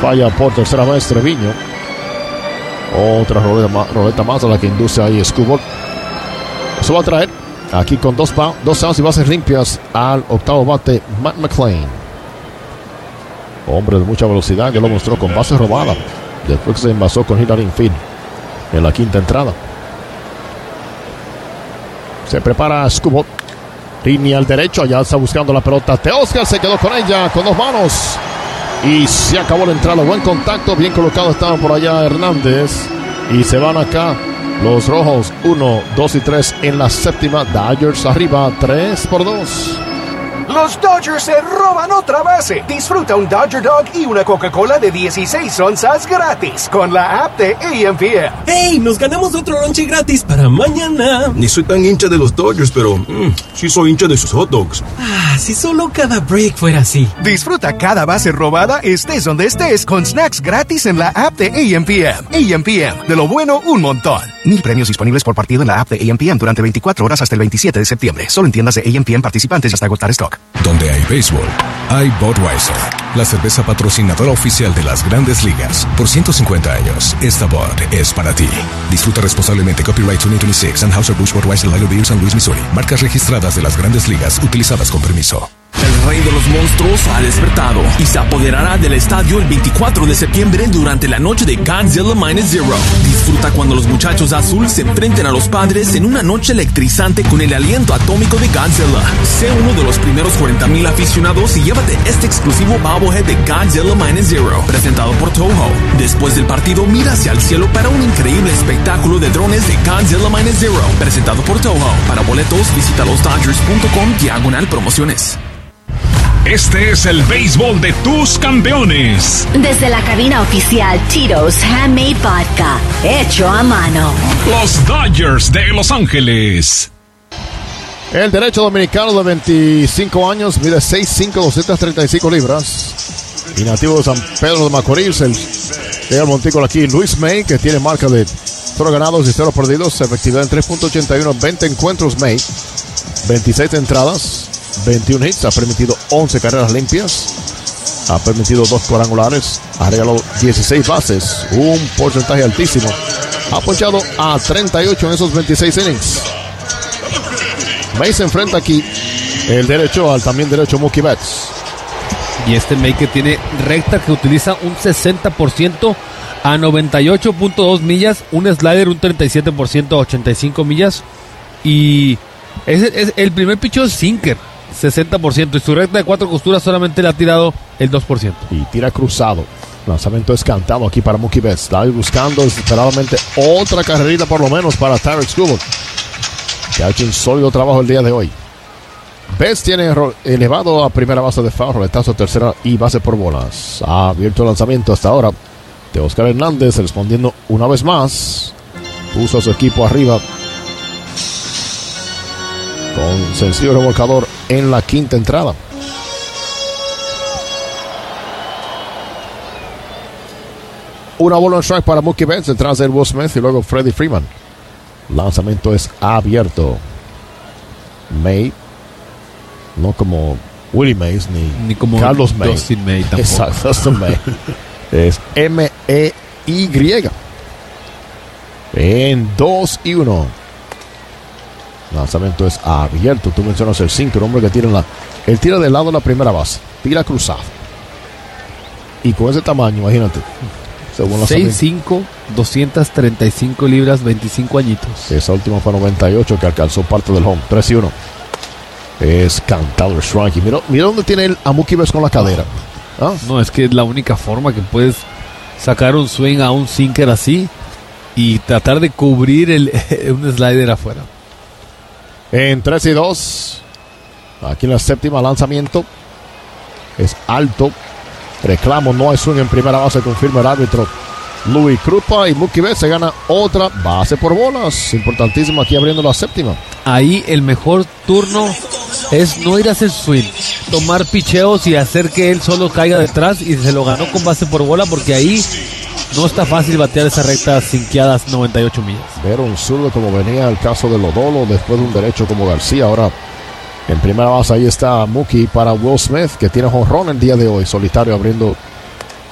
Falla por tercera vez Treviño. Otra roleta más a la que induce ahí Skubal. Eso va a traer aquí con dos outs y bases limpias al octavo bate Matt McLain. Hombre de mucha velocidad que lo mostró con base robada. Después se envasó con Hillary infield en la quinta entrada. Se prepara Skubal. Línea al derecho, allá está buscando la pelota. Teoscar se quedó con ella con dos manos. Y se acabó la entrada. Buen contacto, bien colocado estaba por allá Hernández. Y se van acá los rojos. 1, 2 y 3 en la séptima. Dodgers arriba 3-2. Los Dodgers se roban otra base. Disfruta un Dodger Dog y una Coca-Cola de 16 onzas gratis con la app de AM/PM. ¡Hey! Nos ganamos otro lonche gratis para mañana. Ni soy tan hincha de los Dodgers, pero sí soy hincha de sus hot dogs. Si solo cada break fuera así. Disfruta cada base robada, estés donde estés, con snacks gratis en la app de AM/PM. AM/PM, de lo bueno, un montón. 1000 premios disponibles por partido en la app de AM/PM durante 24 horas hasta el 27 de septiembre. Solo en tiendas de AM/PM participantes hasta agotar stock. Donde hay béisbol, hay Budweiser, la cerveza patrocinadora oficial de las Grandes Ligas. Por 150 años, esta Bud es para ti. Disfruta responsablemente. Copyright 2026, Anheuser-Busch Budweiser Lager Beer, San Luis, Missouri. Marcas registradas de las Grandes Ligas, utilizadas con permiso. El rey de los monstruos ha despertado y se apoderará del estadio el 24 de septiembre durante la noche de Godzilla Minus Zero. Disfruta cuando los muchachos azul se enfrenten a los padres en una noche electrizante con el aliento atómico de Godzilla. Sé uno de los primeros 40,000 aficionados y llévate este exclusivo bobblehead de Godzilla Minus Zero, presentado por Toho. Después del partido, mira hacia el cielo para un increíble espectáculo de drones de Godzilla Minus Zero, presentado por Toho. Para boletos, visita losdodgers.com/promociones. Este es el béisbol de tus campeones. Desde la cabina oficial Tito's Handmade Vodka, hecho a mano. Los Dodgers de Los Ángeles. El derecho dominicano de 25 años, mide 6'5", 235 libras. Y nativo de San Pedro de Macorís, el montículo aquí, Luis May, que tiene marca de 0 ganados y 0 perdidos. Efectividad en 3.81, 20 encuentros May. 26 entradas. 21 hits, ha permitido 11 carreras limpias, ha permitido 2 cuadrangulares, ha regalado 16 bases, un porcentaje altísimo, ha ponchado a 38 en esos 26 innings. May se enfrenta aquí el derecho al también derecho Mookie Betts. Y este May que tiene recta que utiliza un 60% a 98.2 millas, un slider un 37% a 85 millas y es el primer picheo es sinker. 60% y su recta de 4 costuras solamente le ha tirado el 2%. Y tira cruzado. Lanzamiento descantado aquí para Mookie Betts. Está buscando desesperadamente otra carrerita por lo menos para Tarik Skubal, que ha hecho un sólido trabajo el día de hoy. Betts tiene elevado a primera base de foul, roletazo a tercera y base por bolas. Ha abierto el lanzamiento hasta ahora de Oscar Hernández, respondiendo una vez más. Puso a su equipo arriba con sencillo remolcador en la quinta entrada. Una bola en strike para Mookie Betts detrás de Will Smith y luego Freddie Freeman. Lanzamiento es abierto. May, no como Willie Mays ni como Carlos May. Dustin May tampoco. Exacto, Dustin May. Es M-E-Y. En 2-1. Lanzamiento es abierto. Tú mencionas el 5, el hombre que tira el tira del lado de la primera base. Tira cruzado. Y con ese tamaño, imagínate. 6'5", 235 libras, 25 añitos. Esa última fue 98 que alcanzó parte del home. 3-1. Es cantado el strike. Mira dónde tiene a Mookie Betts con la cadera. ¿Ah? No, es que es la única forma que puedes sacar un swing a un sinker así y tratar de cubrir un slider afuera. En 3-2. Aquí en la séptima, lanzamiento. Es alto. Reclamo, no hay swing en primera base, confirma el árbitro Louis Krupa. Y Mookie Betts se gana otra base por bolas. Importantísimo aquí abriendo la séptima. Ahí el mejor turno es no ir a hacer swing, tomar picheos y hacer que él solo caiga detrás, y se lo ganó con base por bola, porque ahí no está fácil batear esa recta sinqueadas 98 millas. Ver un zurdo como venía el caso de Lodolo, después de un derecho como García. Ahora en primera base ahí está Mookie para Will Smith, que tiene jonrón el día de hoy, solitario abriendo